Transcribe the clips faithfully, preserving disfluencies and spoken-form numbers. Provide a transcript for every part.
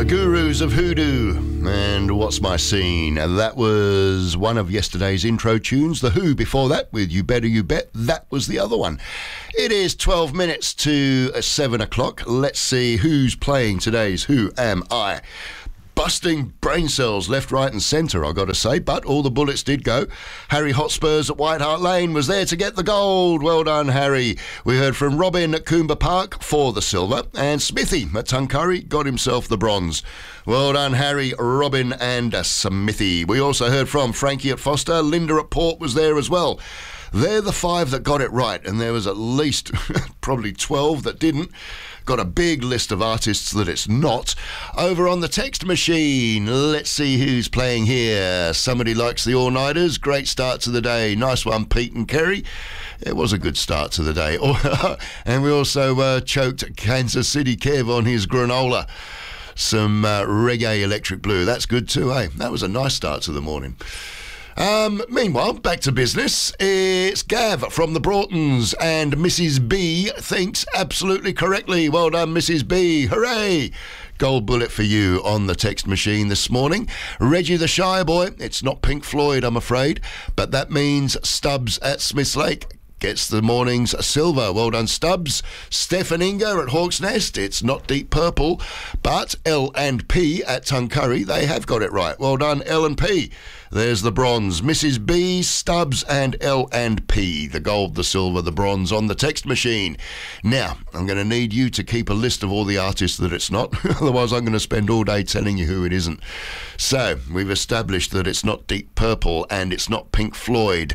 Gurus of Hoodoo and What's My Scene. That was one of yesterday's intro tunes. The Who before that with You Better You Bet. That was the other one. It is twelve minutes to seven o'clock. Let's see who's playing today's Who Am I? Busting brain cells left, right and centre, I've got to say, but all the bullets did go. Harry Hotspurs at White Hart Lane was there to get the gold. Well done, Harry. We heard from Robin at Coomber Park for the silver, and Smithy at Tuncurry got himself the bronze. Well done, Harry, Robin and uh, Smithy. We also heard from Frankie at Foster. Linda at Port was there as well. They're the five that got it right, and there was at least probably twelve that didn't. Got a big list of artists that it's not. Over on the text machine, let's see who's playing here. Somebody likes the all-nighters. Great start to the day. Nice one, Pete and Kerry. It was a good start to the day. And we also uh, choked Kansas City Kev on his granola. Some uh, reggae electric blue. That's good too, eh? That was a nice start to the morning. Um, meanwhile, back to business. It's Gav from the Broughtons, and Missus B thinks absolutely correctly. Well done, Missus B. Hooray! Gold bullet for you on the text machine this morning. Reggie the Shy Boy. It's not Pink Floyd, I'm afraid, but that means Stubbs at Smiths Lake gets the morning's silver. Well done, Stubbs. Steph and Inga at Hawk's Nest. It's not Deep Purple, but L and P at Tuncurry, they have got it right. Well done, L and P. There's the bronze. Missus B, Stubbs and L and P. The gold, the silver, the bronze on the text machine. Now, I'm going to need you to keep a list of all the artists that it's not. Otherwise, I'm going to spend all day telling you who it isn't. So, we've established that it's not Deep Purple and it's not Pink Floyd.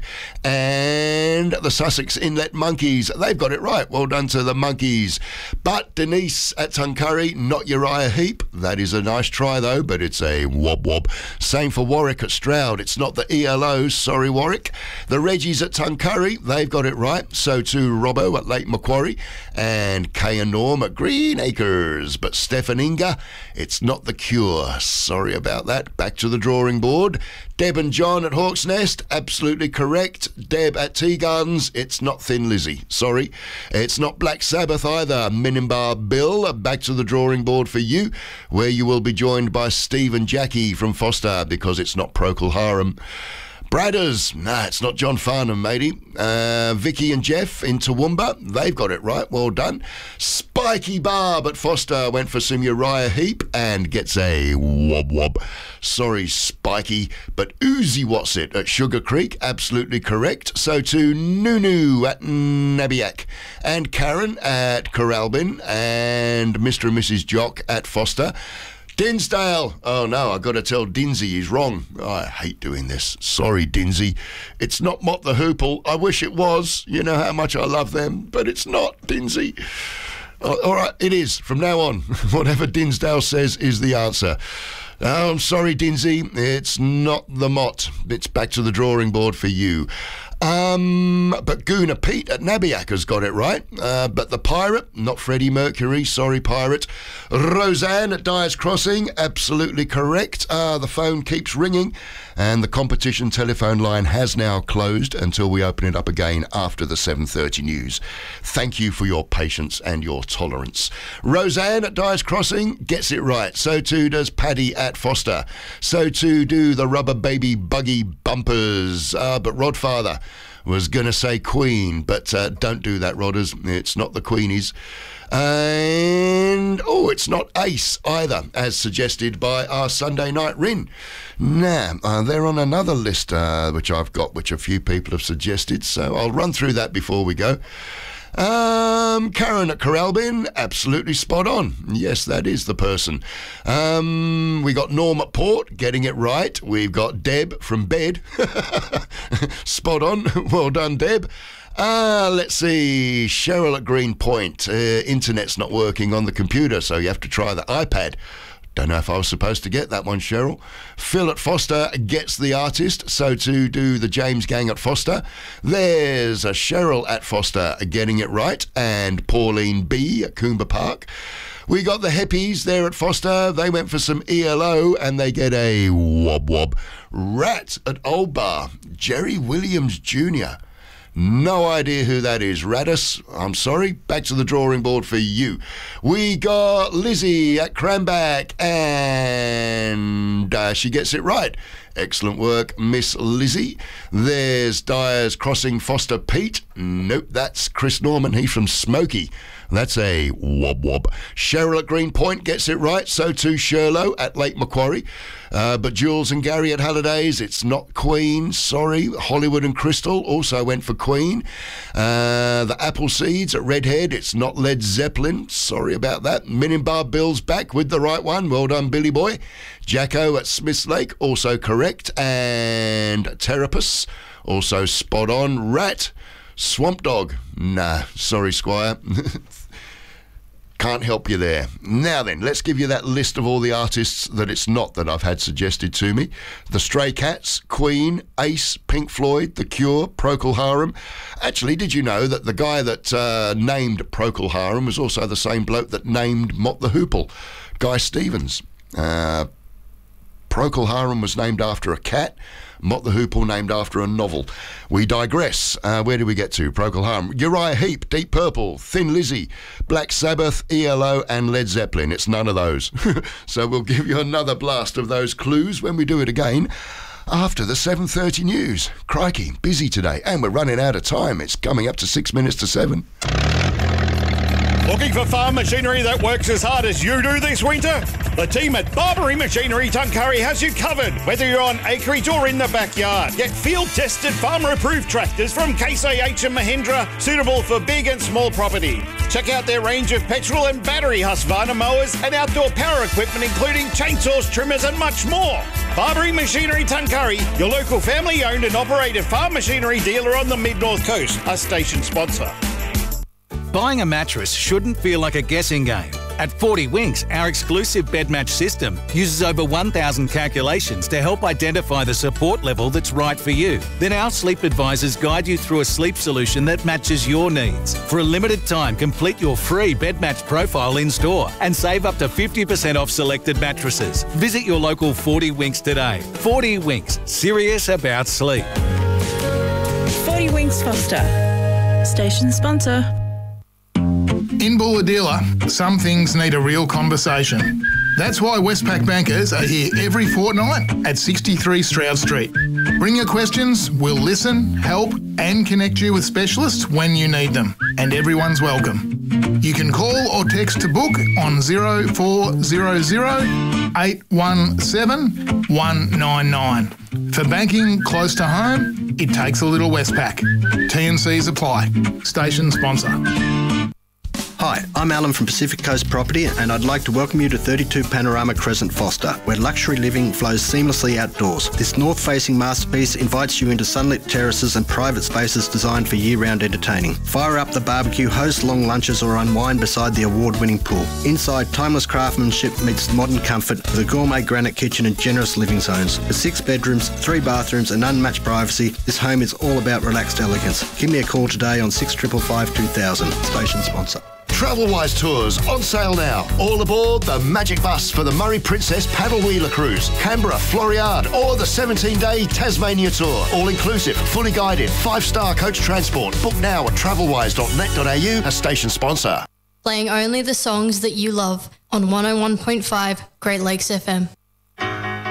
And the Sussex Inlet Monkeys, they've got it right. Well done to the Monkeys. But Denise at Tuncurry, not Uriah Heep. That is a nice try, though, but it's a wob-wob. Same for Warwick at Stroud. It's not the E L Os, sorry Warwick. The Reggies at Tuncurry, they've got it right. So too Robbo at Lake Macquarie and Kay and Norm at Green Acres. But Steph and Inga, it's not the Cure. Sorry about that. Back to the drawing board. Deb and John at Hawk's Nest, absolutely correct. Deb at Tea Gardens, it's not Thin Lizzy. Sorry. It's not Black Sabbath either. Minimbar Bill, back to the drawing board for you, where you will be joined by Steve and Jackie from Foster, because it's not Procol Harum. Bradders, nah, it's not John Farnham, matey. Uh, Vicky and Jeff in Toowoomba, they've got it right, well done. Spiky Barb at Foster went for some Uriah Heep and gets a wob-wob. Sorry, Spiky, but Uzi Watsett at Sugar Creek, absolutely correct. So to Nunu at Nabiac, and Karen at Coralbin, and Mister and Missus Jock at Foster. Dinsdale. Oh no, I've got to tell Dinsey he's wrong. Oh, I hate doing this. Sorry, Dinsey. It's not Mott the Hoople. I wish it was. You know how much I love them, but it's not, Dinsey. Oh, all right, it is. From now on, whatever Dinsdale says is the answer. Oh, I'm sorry, Dinsey. It's not the Mott. It's back to the drawing board for you. Um, but Goona Pete at Nabiac has got it right. Uh, but the Pirate, not Freddie Mercury, sorry Pirate. Roseanne at Dyer's Crossing, absolutely correct. Uh, the phone keeps ringing, and the competition telephone line has now closed until we open it up again after the seven thirty news. Thank you for your patience and your tolerance. Roseanne at Dyer's Crossing gets it right. So too does Paddy at Foster. So too do the Rubber Baby Buggy Bumpers. Uh, but Rodfather was going to say Queen, but uh, don't do that, Rodders. It's not the Queenies. And, oh, it's not Ace either, as suggested by our Sunday Night Rin. Now, uh, they're on another list, uh, which I've got, which a few people have suggested, so I'll run through that before we go. Um, Karen at Coralbin, absolutely spot on. Yes, that is the person. Um, we got Norm at Port, getting it right. We've got Deb from Bed. Spot on. Well done, Deb. Uh, let's see. Cheryl at Green Point. Uh, internet's not working on the computer, so you have to try the iPad. Don't know if I was supposed to get that one, Cheryl. Phil at Foster gets the artist, so too do the James Gang at Foster. There's a Cheryl at Foster getting it right, and Pauline B at Coomber Park. We got the Heppies there at Foster. They went for some E L O, and they get a wob-wob. Rat at Old Bar. Jerry Williams Junior No idea who that is. Radis, I'm sorry. Back to the drawing board for you. We got Lizzie at Cranback, and uh, she gets it right. Excellent work, Miss Lizzie. There's Dyers Crossing Foster Pete. Nope, that's Chris Norman. He's from Smoky. That's a wob wob. Cheryl at Greenpoint gets it right. So too Sherlow at Lake Macquarie. Uh, but Jules and Gary at Hallidays, it's not Queen. Sorry. Hollywood and Crystal also went for Queen. Uh, the Apple Seeds at Redhead, it's not Led Zeppelin. Sorry about that. Minimbar Bill's back with the right one. Well done, Billy Boy. Jacko at Smiths Lake, also correct. And Terapus, also spot on. Rat, Swamp Dog. Nah, sorry, Squire. Can't help you there. Now then, let's give you that list of all the artists that it's not that I've had suggested to me. The Stray Cats, Queen, Ace, Pink Floyd, The Cure, Procol Harum. Actually, did you know that the guy that uh, named Procol Harum was also the same bloke that named Mott the Hoople, Guy Stevens? Uh, Procol Harum was named after a cat. Mott the Hoople named after a novel. We digress. Uh, where do we get to? Procol Harum. Uriah Heep, Deep Purple, Thin Lizzy, Black Sabbath, E L O and Led Zeppelin. It's none of those. So we'll give you another blast of those clues when we do it again after the seven thirty news. Crikey, busy today. And we're running out of time. It's coming up to six minutes to seven. Looking for farm machinery that works as hard as you do this winter? The team at Barbary Machinery Tuncurry has you covered, whether you're on acreage or in the backyard. Get field-tested, farmer-approved tractors from Case I H and Mahindra, suitable for big and small property. Check out their range of petrol and battery Husqvarna mowers and outdoor power equipment, including chainsaws, trimmers and much more. Barbary Machinery Tuncurry, your local family-owned and operated farm machinery dealer on the Mid-North Coast, a station sponsor. Buying a mattress shouldn't feel like a guessing game. At forty Winks, our exclusive bed match system uses over one thousand calculations to help identify the support level that's right for you. Then our sleep advisors guide you through a sleep solution that matches your needs. For a limited time, complete your free bed match profile in store and save up to fifty percent off selected mattresses. Visit your local forty Winks today. forty Winks, serious about sleep. forty Winks Foster, station sponsor. In Bulahdelah, some things need a real conversation. That's why Westpac bankers are here every fortnight at sixty-three Stroud Street. Bring your questions, we'll listen, help and connect you with specialists when you need them. And everyone's welcome. You can call or text to book on zero four zero zero, eight one seven, one nine nine. For banking close to home, it takes a little Westpac. T and Cs apply. Station sponsor. Hi, I'm Alan from Pacific Coast Property and I'd like to welcome you to thirty-two Panorama Crescent Foster, where luxury living flows seamlessly outdoors. This north-facing masterpiece invites you into sunlit terraces and private spaces designed for year-round entertaining. Fire up the barbecue, host long lunches or unwind beside the award-winning pool. Inside, timeless craftsmanship meets modern comfort with a gourmet granite kitchen and generous living zones. With six bedrooms, three bathrooms and unmatched privacy, this home is all about relaxed elegance. Give me a call today on six five five, two thousand. Station sponsor. Travelwise Tours on sale now. All aboard the Magic Bus for the Murray Princess Paddle Wheeler Cruise, Canberra, Floriade, or the seventeen-day Tasmania Tour. All inclusive, fully guided, five-star coach transport. Book now at travelwise dot net dot a u, a station sponsor. Playing only the songs that you love on one oh one point five Great Lakes F M.